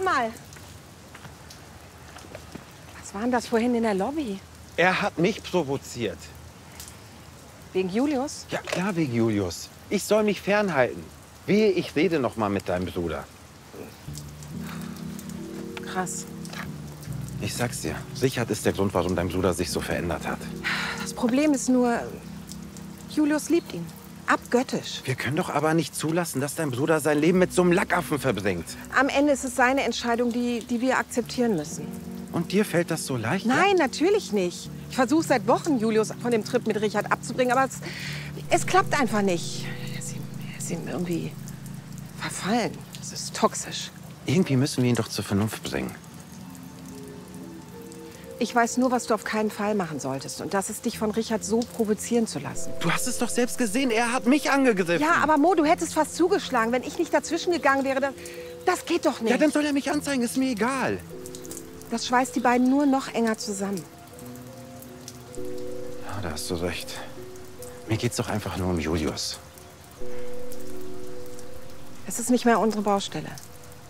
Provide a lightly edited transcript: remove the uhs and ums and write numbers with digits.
warte mal. Was war denn das vorhin in der Lobby? Er hat mich provoziert. Wegen Julius? Ja, klar, wegen Julius. Ich soll mich fernhalten. Wehe, ich rede noch mal mit deinem Bruder. Krass. Ich sag's dir, Richard ist der Grund, warum dein Bruder sich so verändert hat. Das Problem ist nur, Julius liebt ihn. Abgöttisch. Wir können doch aber nicht zulassen, dass dein Bruder sein Leben mit so einem Lackaffen verbringt. Am Ende ist es seine Entscheidung, die wir akzeptieren müssen. Und dir fällt das so leicht? Nein, natürlich nicht. Ich versuche seit Wochen, Julius von dem Trip mit Richard abzubringen, aber es klappt einfach nicht. Er ist ihm irgendwie verfallen. Das ist toxisch. Irgendwie müssen wir ihn doch zur Vernunft bringen. Ich weiß nur, was du auf keinen Fall machen solltest. Und das ist, dich von Richard so provozieren zu lassen. Du hast es doch selbst gesehen. Er hat mich angegriffen. Ja, aber Mo, du hättest fast zugeschlagen. Wenn ich nicht dazwischen gegangen wäre, das geht doch nicht. Ja, dann soll er mich anzeigen. Ist mir egal. Das schweißt die beiden nur noch enger zusammen. Ja, da hast du recht. Mir geht's doch einfach nur um Julius. Es ist nicht mehr unsere Baustelle.